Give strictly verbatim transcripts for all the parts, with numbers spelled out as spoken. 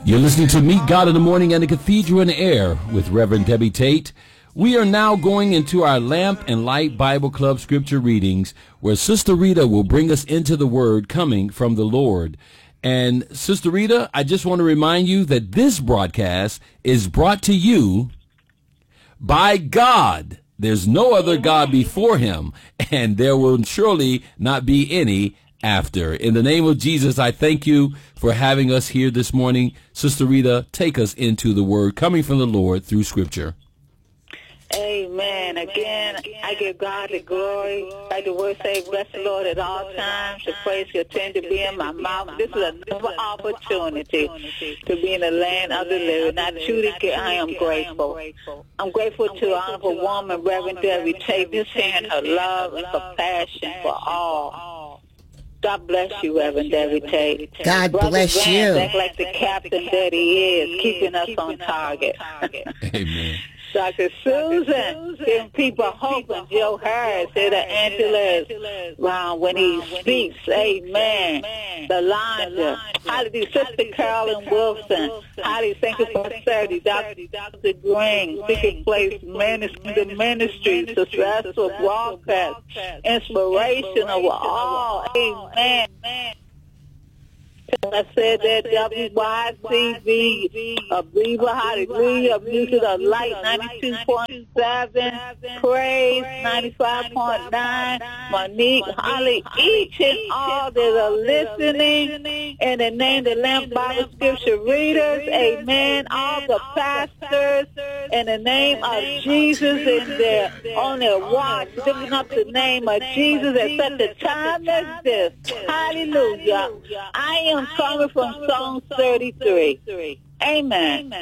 You're listening to Meet God in the Morning and the Cathedral in the Air with Reverend Debbie Tate. We are now going into our Lamp and Light Bible Club scripture readings, where Sister Rita will bring us into the Word coming from the Lord. And Sister Rita, I just want to remind you that this broadcast is brought to you by God. There's no other God before him, and there will surely not be any after. In the name of Jesus, I thank you for having us here this morning. Sister Rita, take us into the Word coming from the Lord through Scripture. Amen. Again, I give God the glory. Like the word says, bless the Lord at all times. The praise continue to be in my mouth. This is another opportunity to be in the land of the living. I truly, I am grateful. I'm grateful to honorable woman, Reverend Debbie Tate, just hearing her love and compassion for all. God bless you, Reverend Debbie Tate. God Brother bless Vance, you. act like the captain that he is, keeping us on target. Amen. Doctor Susan, giving people hope, and Joe Harris, they're the Angeles, wow, when he speaks, amen. Yolanda, hallelujah, Sister Carolyn Wilson, hallelujah, thank you for Saturday, Doctor Green, Secret Place Ministry, the Ministry, Successful Broadcast, Inspiration of all, amen. I said that W Y C V, a believer, hallelujah, music of light, ninety-two point seven, praise, ninety-five point nine, Monique, holly, each and all that are listening, in the name of the Lamp Bible Scripture readers, amen, all the pastors, in the name of Jesus, in their, on their watch, lifting up the name of Jesus at such a time as this, hallelujah. I am coming from Psalm thirty-three. Amen.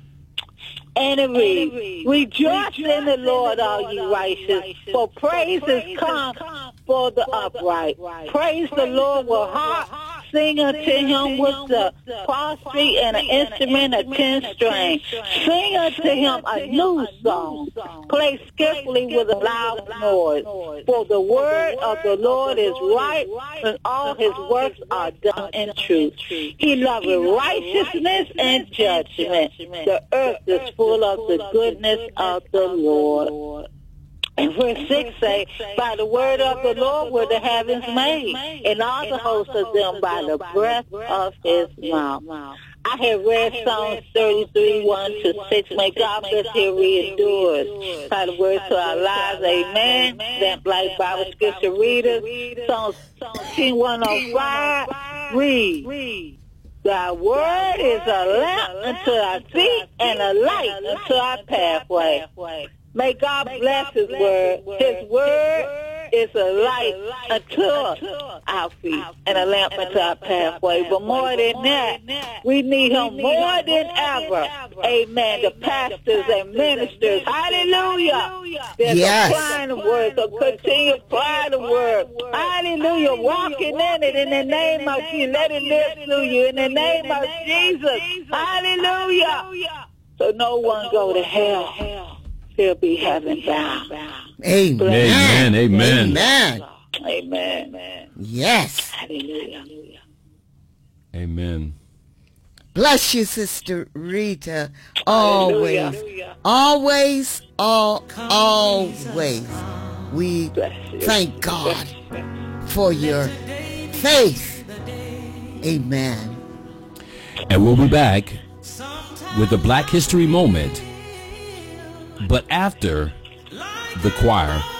And it reads, rejoice in the Lord, all ye righteous, for praises come for the upright. Praise the Lord with harp, sing unto him with the psaltery and an instrument of ten strings. Sing unto him a new song. Play skillfully with a loud noise. For the word of the Lord is right, and all his works are done in truth. He loveth righteousness and judgment. The earth is full of the goodness of the Lord. And verse six say, by the word of the Lord were the heavens made, and all the hosts of them by the breath of his mouth. I have read Psalms thirty-three, one to six. May God bless here reendures. By the words to our lives, amen. Lamp Light Bible Scripture readers. Psalms sixteen, one oh five, read. Thy word is a lamp unto our feet and a light unto our pathway. May God bless his word. His word is a light unto our feet and a lamp unto our pathway. But more than that, we need him more than ever. Amen. The pastors and ministers, hallelujah. They're yes. applying the word, so continue applying the word. Hallelujah. Walking in it in the name of Jesus. Let it live through you in the name of Jesus. Hallelujah. So no one go to hell. He'll be heaven bound. Amen. Amen. Amen. Amen. Amen. Yes. Hallelujah. Amen. Bless you, Sister Rita. Always. Hallelujah. Always. All, always. We thank God for your faith. Amen. And we'll be back with the Black History Moment, but after the choir.